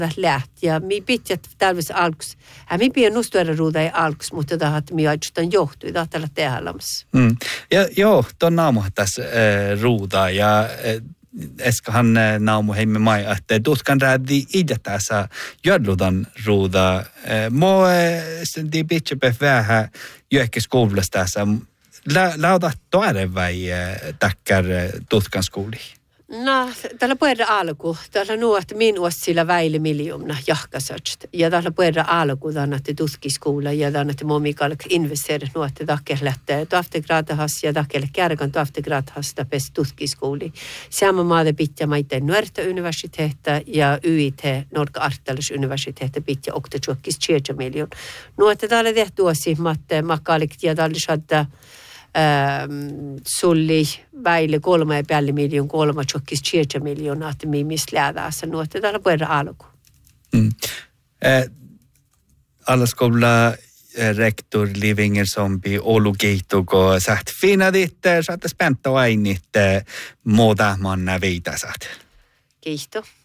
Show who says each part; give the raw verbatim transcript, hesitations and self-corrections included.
Speaker 1: lähti ja mi pitjät talvis alkus. Hän mi pien nustuera ruuda ei alkus, mutta tahat mi ajutan johtui tahtella tehdä lamassa.
Speaker 2: Mm. Ja joo, ton naamu tässä äh, ruuda ja äh, eskahan äh, naamu heimme mai, että tutkan räädi idä tässä jodludan ruuda. Äh, Mo äh, sen di pitjäpä vähän johonkin skoulasta tässä. La, lauta toare vai äh, takkar äh, tutkan skouli?
Speaker 1: No, tällä puhutaan alku. Tällä nuot min sillä väili miljoona jahkasöcht. Ja tällä puhutaan alku, tänne tutkiskoula ja tänne momikalla investeerit nuot takkelle tuaftegraadahas ja takkelle kärkan tuaftegraadahas tapes tutkiskouli. Sama maade pitää maiten nuorta universiteetta ja Y I T, Norge-Artalis universiteetta pitää oktajuokkis tjeja miljoon. Nuot tällä tehty osi matte makkaalikt ja tällä shadda Ähm, sulli väille kolme ja päälle miljoon kolme tjokkis tjeja miljoonaa, että mi misläädässä nuotte täällä puhutaan alku.
Speaker 2: Mm. Eh, Allaskolla eh, rektor Livinger Sombi Olu Keittuko saat finadit, saat späntä ainit eh, muuta manna viitasat.
Speaker 1: Kiitos.